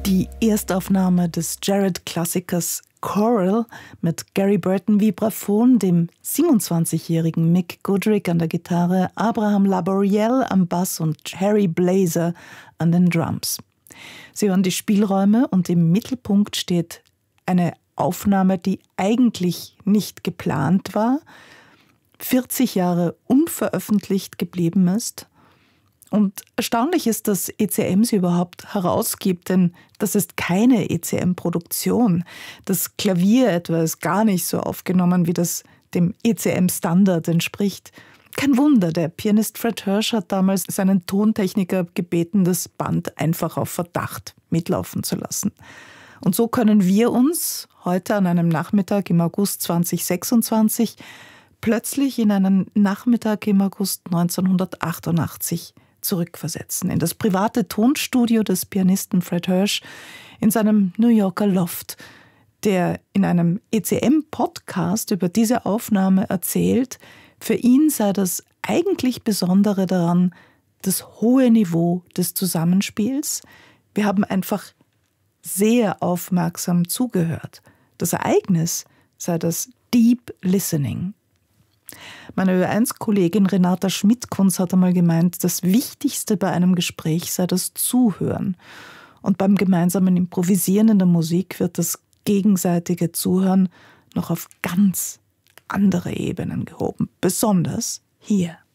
Die Erstaufnahme des Jared-Klassikers Coral mit Gary Burton Vibraphon, dem 27-jährigen Mick Goodrick an der Gitarre, Abraham Laboriel am Bass und Harry Blazer an den Drums. Sie hören die Spielräume und im Mittelpunkt steht eine Aufnahme, die eigentlich nicht geplant war, 40 Jahre unveröffentlicht geblieben ist. Und erstaunlich ist, dass ECM sie überhaupt herausgibt, denn das ist keine ECM-Produktion. Das Klavier etwa ist gar nicht so aufgenommen, wie das dem ECM-Standard entspricht. Kein Wunder, der Pianist Fred Hersch hat damals seinen Tontechniker gebeten, das Band einfach auf Verdacht mitlaufen zu lassen. Und so können wir uns heute an einem Nachmittag im August 2026 plötzlich in einen Nachmittag im August 1988 zurückversetzen, in das private Tonstudio des Pianisten Fred Hersch in seinem New Yorker Loft, der in einem ECM-Podcast über diese Aufnahme erzählt, für ihn sei das eigentlich Besondere daran das hohe Niveau des Zusammenspiels. Wir haben einfach sehr aufmerksam zugehört. Das Ereignis sei das Deep Listening. Meine Ö1-Kollegin Renata Schmidt-Kunz hat einmal gemeint, das Wichtigste bei einem Gespräch sei das Zuhören. Und beim gemeinsamen Improvisieren in der Musik wird das gegenseitige Zuhören noch auf ganz andere Ebenen gehoben. Besonders hier.